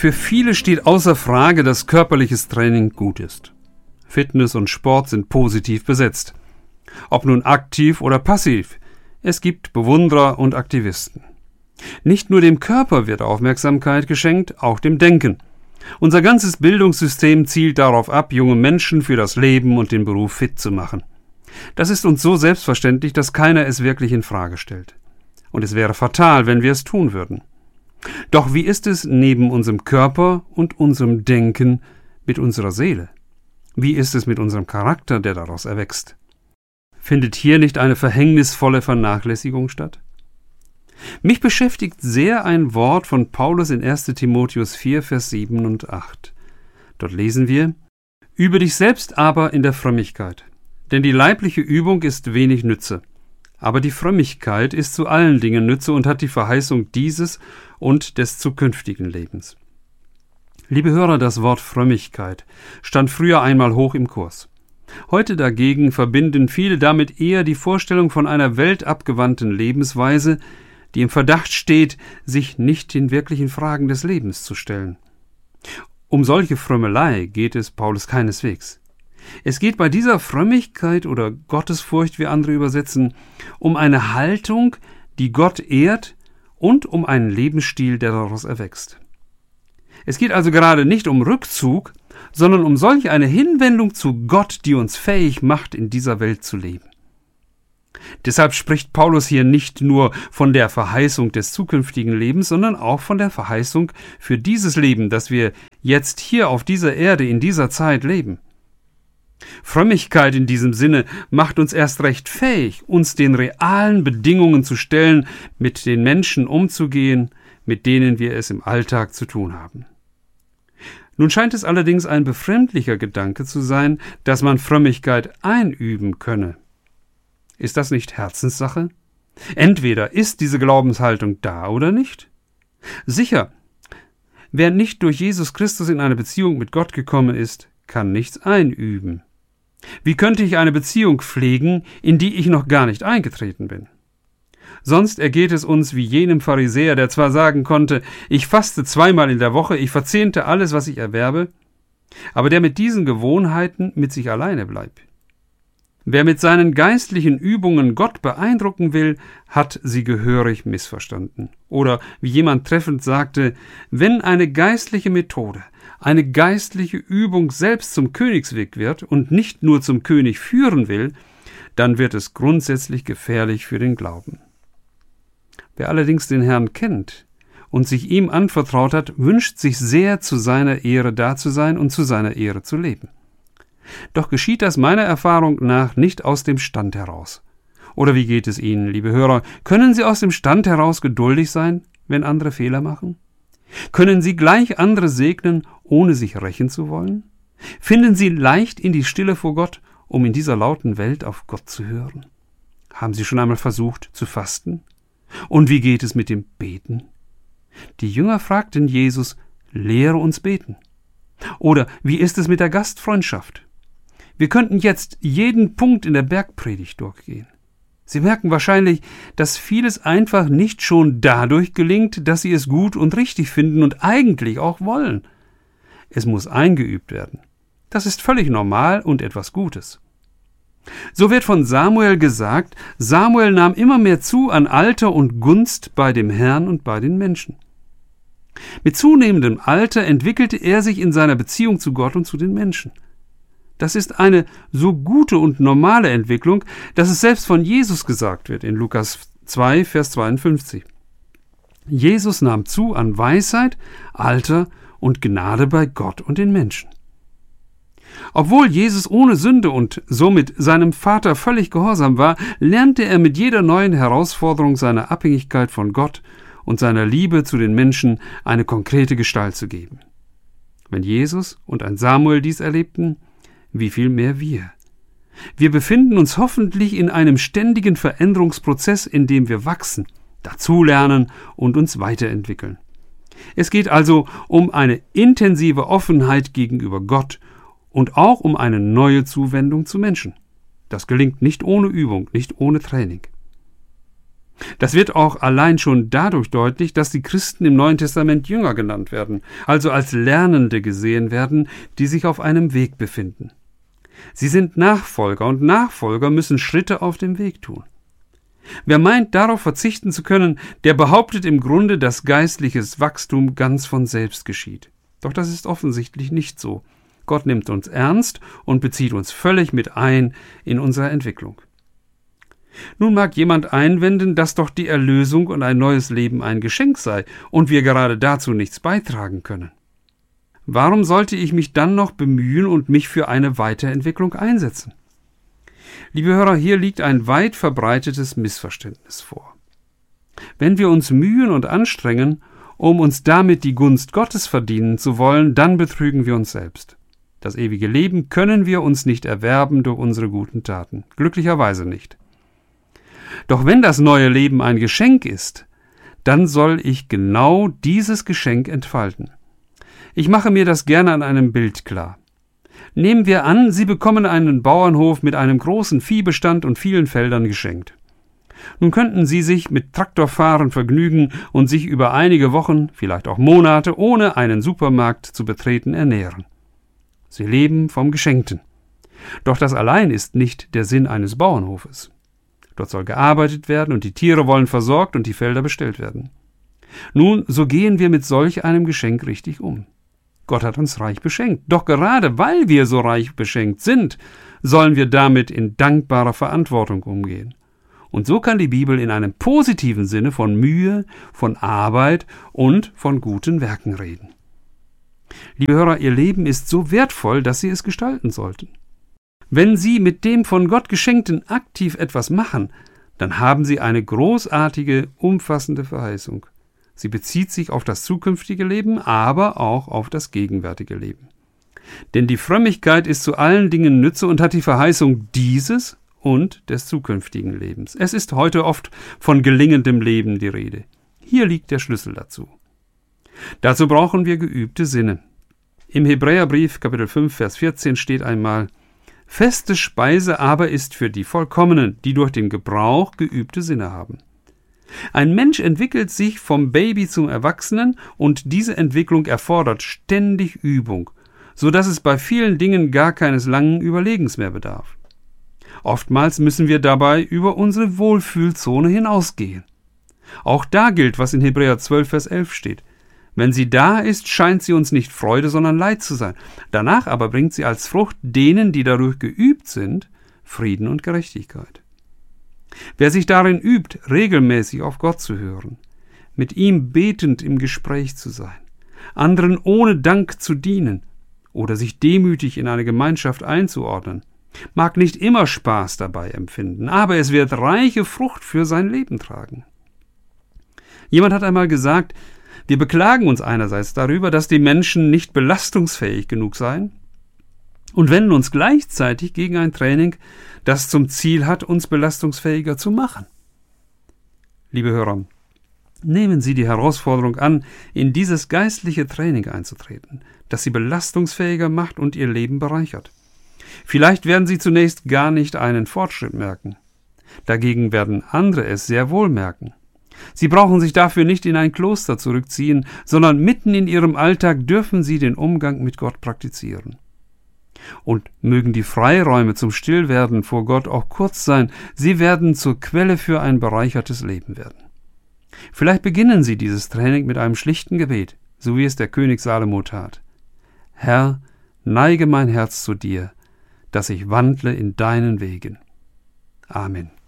Für viele steht außer Frage, dass körperliches Training gut ist. Fitness und Sport sind positiv besetzt. Ob nun aktiv oder passiv, es gibt Bewunderer und Aktivisten. Nicht nur dem Körper wird Aufmerksamkeit geschenkt, auch dem Denken. Unser ganzes Bildungssystem zielt darauf ab, junge Menschen für das Leben und den Beruf fit zu machen. Das ist uns so selbstverständlich, dass keiner es wirklich in Frage stellt. Und es wäre fatal, wenn wir es tun würden. Doch wie ist es neben unserem Körper und unserem Denken mit unserer Seele? Wie ist es mit unserem Charakter, der daraus erwächst? Findet hier nicht eine verhängnisvolle Vernachlässigung statt? Mich beschäftigt sehr ein Wort von Paulus in 1. Timotheus 4, Vers 7 und 8. Dort lesen wir: Übe dich selbst aber in der Frömmigkeit, denn die leibliche Übung ist wenig Nütze, aber die Frömmigkeit ist zu allen Dingen Nütze und hat die Verheißung dieses und des zukünftigen Lebens. Liebe Hörer, das Wort Frömmigkeit stand früher einmal hoch im Kurs. Heute dagegen verbinden viele damit eher die Vorstellung von einer weltabgewandten Lebensweise, die im Verdacht steht, sich nicht den wirklichen Fragen des Lebens zu stellen. Um solche Frömmelei geht es Paulus keineswegs. Es geht bei dieser Frömmigkeit oder Gottesfurcht, wie andere übersetzen, um eine Haltung, die Gott ehrt, und um einen Lebensstil, der daraus erwächst. Es geht also gerade nicht um Rückzug, sondern um solch eine Hinwendung zu Gott, die uns fähig macht, in dieser Welt zu leben. Deshalb spricht Paulus hier nicht nur von der Verheißung des zukünftigen Lebens, sondern auch von der Verheißung für dieses Leben, das wir jetzt hier auf dieser Erde in dieser Zeit leben. Frömmigkeit in diesem Sinne macht uns erst recht fähig, uns den realen Bedingungen zu stellen, mit den Menschen umzugehen, mit denen wir es im Alltag zu tun haben. Nun scheint es allerdings ein befremdlicher Gedanke zu sein, dass man Frömmigkeit einüben könne. Ist das nicht Herzenssache? Entweder ist diese Glaubenshaltung da oder nicht. Sicher, wer nicht durch Jesus Christus in eine Beziehung mit Gott gekommen ist, kann nichts einüben. Wie könnte ich eine Beziehung pflegen, in die ich noch gar nicht eingetreten bin? Sonst ergeht es uns wie jenem Pharisäer, der zwar sagen konnte, ich faste 2-mal in der Woche, ich verzehnte alles, was ich erwerbe, aber der mit diesen Gewohnheiten mit sich alleine bleibt. Wer mit seinen geistlichen Übungen Gott beeindrucken will, hat sie gehörig missverstanden. Oder wie jemand treffend sagte, wenn eine geistliche Methode, eine geistliche Übung selbst zum Königsweg wird und nicht nur zum König führen will, dann wird es grundsätzlich gefährlich für den Glauben. Wer allerdings den Herrn kennt und sich ihm anvertraut hat, wünscht sich sehr, zu seiner Ehre da zu sein und zu seiner Ehre zu leben. Doch geschieht das meiner Erfahrung nach nicht aus dem Stand heraus. Oder wie geht es Ihnen, liebe Hörer? Können Sie aus dem Stand heraus geduldig sein, wenn andere Fehler machen? Können Sie gleich andere segnen, ohne sich rächen zu wollen? Finden Sie leicht in die Stille vor Gott, um in dieser lauten Welt auf Gott zu hören? Haben Sie schon einmal versucht zu fasten? Und wie geht es mit dem Beten? Die Jünger fragten Jesus, lehre uns beten. Oder wie ist es mit der Gastfreundschaft? Wir könnten jetzt jeden Punkt in der Bergpredigt durchgehen. Sie merken wahrscheinlich, dass vieles einfach nicht schon dadurch gelingt, dass Sie es gut und richtig finden und eigentlich auch wollen. Es muss eingeübt werden. Das ist völlig normal und etwas Gutes. So wird von Samuel gesagt, Samuel nahm immer mehr zu an Alter und Gunst bei dem Herrn und bei den Menschen. Mit zunehmendem Alter entwickelte er sich in seiner Beziehung zu Gott und zu den Menschen. Das ist eine so gute und normale Entwicklung, dass es selbst von Jesus gesagt wird in Lukas 2, Vers 52. Jesus nahm zu an Weisheit, Alter und Gnade bei Gott und den Menschen. Obwohl Jesus ohne Sünde und somit seinem Vater völlig gehorsam war, lernte er mit jeder neuen Herausforderung seiner Abhängigkeit von Gott und seiner Liebe zu den Menschen eine konkrete Gestalt zu geben. Wenn Jesus und ein Samuel dies erlebten, wie viel mehr wir. Wir befinden uns hoffentlich in einem ständigen Veränderungsprozess, in dem wir wachsen, dazulernen und uns weiterentwickeln. Es geht also um eine intensive Offenheit gegenüber Gott und auch um eine neue Zuwendung zu Menschen. Das gelingt nicht ohne Übung, nicht ohne Training. Das wird auch allein schon dadurch deutlich, dass die Christen im Neuen Testament Jünger genannt werden, also als Lernende gesehen werden, die sich auf einem Weg befinden. Sie sind Nachfolger und Nachfolger müssen Schritte auf dem Weg tun. Wer meint, darauf verzichten zu können, der behauptet im Grunde, dass geistliches Wachstum ganz von selbst geschieht. Doch das ist offensichtlich nicht so. Gott nimmt uns ernst und bezieht uns völlig mit ein in unserer Entwicklung. Nun mag jemand einwenden, dass doch die Erlösung und ein neues Leben ein Geschenk sei und wir gerade dazu nichts beitragen können. Warum sollte ich mich dann noch bemühen und mich für eine Weiterentwicklung einsetzen? Liebe Hörer, hier liegt ein weit verbreitetes Missverständnis vor. Wenn wir uns mühen und anstrengen, um uns damit die Gunst Gottes verdienen zu wollen, dann betrügen wir uns selbst. Das ewige Leben können wir uns nicht erwerben durch unsere guten Taten. Glücklicherweise nicht. Doch wenn das neue Leben ein Geschenk ist, dann soll ich genau dieses Geschenk entfalten. Ich mache mir das gerne an einem Bild klar. Nehmen wir an, Sie bekommen einen Bauernhof mit einem großen Viehbestand und vielen Feldern geschenkt. Nun könnten Sie sich mit Traktorfahren vergnügen und sich über einige Wochen, vielleicht auch Monate, ohne einen Supermarkt zu betreten, ernähren. Sie leben vom Geschenkten. Doch das allein ist nicht der Sinn eines Bauernhofes. Dort soll gearbeitet werden und die Tiere wollen versorgt und die Felder bestellt werden. Nun, so gehen wir mit solch einem Geschenk richtig um. Gott hat uns reich beschenkt. Doch gerade weil wir so reich beschenkt sind, sollen wir damit in dankbarer Verantwortung umgehen. Und so kann die Bibel in einem positiven Sinne von Mühe, von Arbeit und von guten Werken reden. Liebe Hörer, Ihr Leben ist so wertvoll, dass Sie es gestalten sollten. Wenn Sie mit dem von Gott Geschenkten aktiv etwas machen, dann haben Sie eine großartige, umfassende Verheißung. Sie bezieht sich auf das zukünftige Leben, aber auch auf das gegenwärtige Leben. Denn die Frömmigkeit ist zu allen Dingen Nütze und hat die Verheißung dieses und des zukünftigen Lebens. Es ist heute oft von gelingendem Leben die Rede. Hier liegt der Schlüssel dazu. Dazu brauchen wir geübte Sinne. Im Hebräerbrief, Kapitel 5, Vers 14 steht einmal: Feste Speise aber ist für die Vollkommenen, die durch den Gebrauch geübte Sinne haben. Ein Mensch entwickelt sich vom Baby zum Erwachsenen und diese Entwicklung erfordert ständig Übung, so dass es bei vielen Dingen gar keines langen Überlegens mehr bedarf. Oftmals müssen wir dabei über unsere Wohlfühlzone hinausgehen. Auch da gilt, was in Hebräer 12, Vers 11 steht. Wenn sie da ist, scheint sie uns nicht Freude, sondern Leid zu sein. Danach aber bringt sie als Frucht denen, die dadurch geübt sind, Frieden und Gerechtigkeit. Wer sich darin übt, regelmäßig auf Gott zu hören, mit ihm betend im Gespräch zu sein, anderen ohne Dank zu dienen oder sich demütig in eine Gemeinschaft einzuordnen, mag nicht immer Spaß dabei empfinden, aber es wird reiche Frucht für sein Leben tragen. Jemand hat einmal gesagt, wir beklagen uns einerseits darüber, dass die Menschen nicht belastungsfähig genug seien und wenden uns gleichzeitig gegen ein Training, das zum Ziel hat, uns belastungsfähiger zu machen. Liebe Hörer, nehmen Sie die Herausforderung an, in dieses geistliche Training einzutreten, das Sie belastungsfähiger macht und Ihr Leben bereichert. Vielleicht werden Sie zunächst gar nicht einen Fortschritt merken. Dagegen werden andere es sehr wohl merken. Sie brauchen sich dafür nicht in ein Kloster zurückziehen, sondern mitten in Ihrem Alltag dürfen Sie den Umgang mit Gott praktizieren. Und mögen die Freiräume zum Stillwerden vor Gott auch kurz sein, sie werden zur Quelle für ein bereichertes Leben werden. Vielleicht beginnen Sie dieses Training mit einem schlichten Gebet, so wie es der König Salomo tat. Herr, neige mein Herz zu dir, dass ich wandle in deinen Wegen. Amen.